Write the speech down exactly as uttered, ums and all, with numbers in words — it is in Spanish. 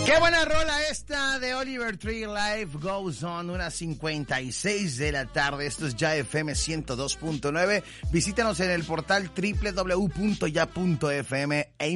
Qué buena rola esta de Oliver Tree, Life Goes On, una cincuenta y seis de la tarde. Esto es Ya F M ciento dos punto nueve. Visítanos en el portal doble u doble u doble u punto ya punto f m e